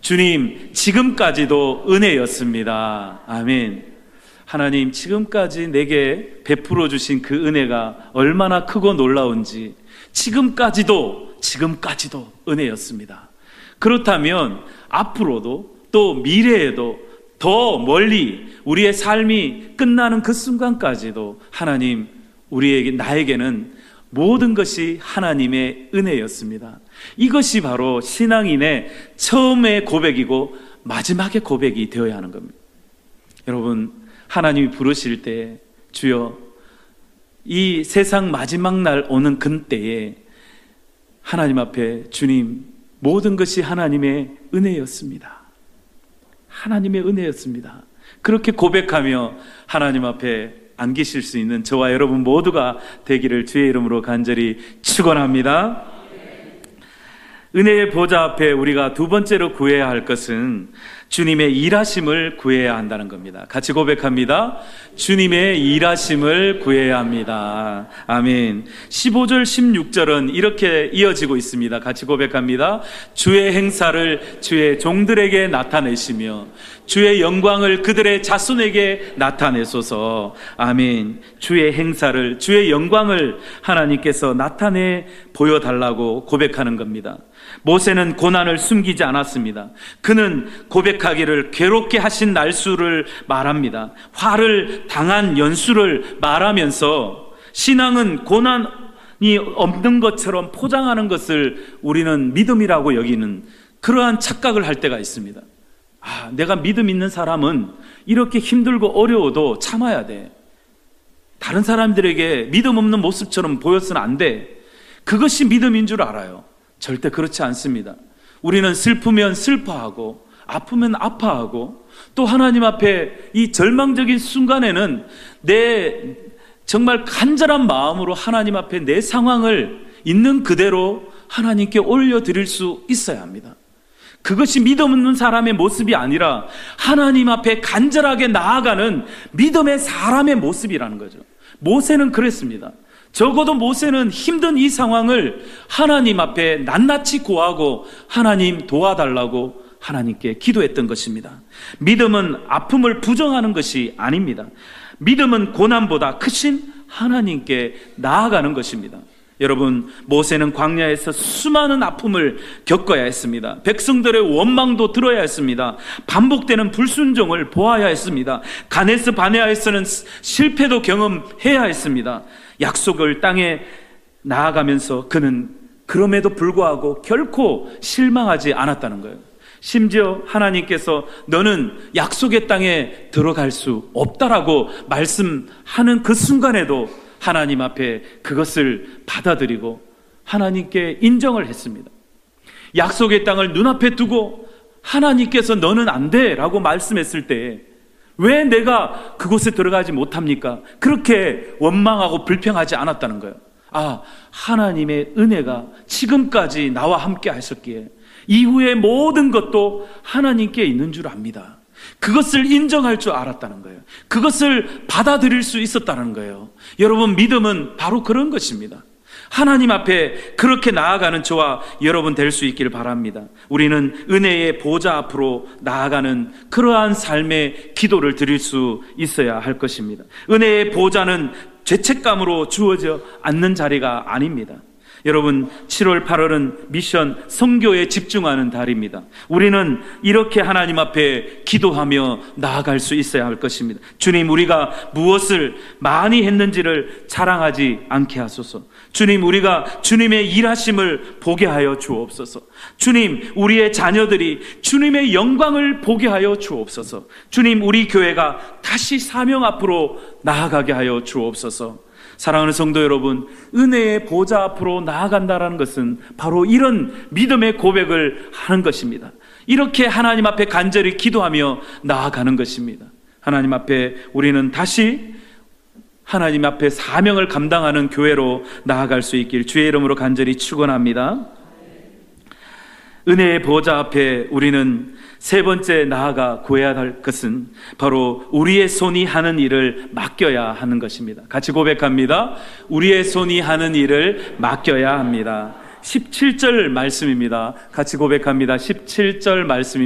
주님, 지금까지도 은혜였습니다. 아멘. 하나님, 지금까지 내게 베풀어 주신 그 은혜가 얼마나 크고 놀라운지 지금까지도 은혜였습니다. 그렇다면 앞으로도 또 미래에도 더 멀리 우리의 삶이 끝나는 그 순간까지도 하나님, 나에게는 모든 것이 하나님의 은혜였습니다. 이것이 바로 신앙인의 처음의 고백이고 마지막의 고백이 되어야 하는 겁니다. 여러분, 하나님이 부르실 때 주여, 이 세상 마지막 날 오는 그때에 하나님 앞에 주님, 모든 것이 하나님의 은혜였습니다. 하나님의 은혜였습니다. 그렇게 고백하며 하나님 앞에 안기실 수 있는 저와 여러분 모두가 되기를 주의 이름으로 간절히 축원합니다. 은혜의 보좌 앞에 우리가 두 번째로 구해야 할 것은 주님의 일하심을 구해야 한다는 겁니다. 같이 고백합니다. 주님의 일하심을 구해야 합니다. 아멘. 15절 16절은 이렇게 이어지고 있습니다. 같이 고백합니다. 주의 행사를 주의 종들에게 나타내시며 주의 영광을 그들의 자손에게 나타내소서. 아멘. 주의 행사를, 주의 영광을 하나님께서 나타내 보여달라고 고백하는 겁니다. 모세는 고난을 숨기지 않았습니다. 그는 고백하기를 괴롭게 하신 날수를 말합니다. 화를 당한 연수를 말하면서 신앙은 고난이 없는 것처럼 포장하는 것을 우리는 믿음이라고 여기는 그러한 착각을 할 때가 있습니다. 내가 믿음 있는 사람은 이렇게 힘들고 어려워도 참아야 돼. 다른 사람들에게 믿음 없는 모습처럼 보여서는 안 돼. 그것이 믿음인 줄 알아요. 절대 그렇지 않습니다. 우리는 슬프면 슬퍼하고 아프면 아파하고 또 하나님 앞에 이 절망적인 순간에는 내 정말 간절한 마음으로 하나님 앞에 내 상황을 있는 그대로 하나님께 올려드릴 수 있어야 합니다. 그것이 믿음 없는 사람의 모습이 아니라 하나님 앞에 간절하게 나아가는 믿음의 사람의 모습이라는 거죠. 모세는 그랬습니다. 적어도 모세는 힘든 이 상황을 하나님 앞에 낱낱이 구하고 하나님 도와달라고 하나님께 기도했던 것입니다. 믿음은 아픔을 부정하는 것이 아닙니다. 믿음은 고난보다 크신 하나님께 나아가는 것입니다. 여러분, 모세는 광야에서 수많은 아픔을 겪어야 했습니다. 백성들의 원망도 들어야 했습니다. 반복되는 불순종을 보아야 했습니다. 가데스 바네아에서는 실패도 경험해야 했습니다. 약속을 땅에 나아가면서 그는 그럼에도 불구하고 결코 실망하지 않았다는 거예요. 심지어 하나님께서 너는 약속의 땅에 들어갈 수 없다라고 말씀하는 그 순간에도 하나님 앞에 그것을 받아들이고 하나님께 인정을 했습니다. 약속의 땅을 눈앞에 두고 하나님께서 너는 안 돼 라고 말씀했을 때 왜 내가 그곳에 들어가지 못합니까? 그렇게 원망하고 불평하지 않았다는 거예요. 하나님의 은혜가 지금까지 나와 함께 하셨기에 이후의 모든 것도 하나님께 있는 줄 압니다. 그것을 인정할 줄 알았다는 거예요. 그것을 받아들일 수 있었다는 거예요. 여러분, 믿음은 바로 그런 것입니다. 하나님 앞에 그렇게 나아가는 저와 여러분 될 수 있기를 바랍니다. 우리는 은혜의 보좌 앞으로 나아가는 그러한 삶의 기도를 드릴 수 있어야 할 것입니다. 은혜의 보좌는 죄책감으로 주어져 않는 자리가 아닙니다. 여러분, 7월 8월은 미션 선교에 집중하는 달입니다. 우리는 이렇게 하나님 앞에 기도하며 나아갈 수 있어야 할 것입니다. 주님, 우리가 무엇을 많이 했는지를 자랑하지 않게 하소서. 주님, 우리가 주님의 일하심을 보게 하여 주옵소서. 주님, 우리의 자녀들이 주님의 영광을 보게 하여 주옵소서. 주님, 우리 교회가 다시 사명 앞으로 나아가게 하여 주옵소서. 사랑하는 성도 여러분, 은혜의 보좌 앞으로 나아간다는 것은 바로 이런 믿음의 고백을 하는 것입니다. 이렇게 하나님 앞에 간절히 기도하며 나아가는 것입니다. 하나님 앞에 우리는 다시 하나님 앞에 사명을 감당하는 교회로 나아갈 수 있길 주의 이름으로 간절히 축원합니다. 은혜의 보좌 앞에 우리는 세 번째 나아가 구해야 할 것은 바로 우리의 손이 하는 일을 맡겨야 하는 것입니다. 같이 고백합니다. 우리의 손이 하는 일을 맡겨야 합니다. 17절 말씀입니다. 같이 고백합니다. 17절 말씀입니다.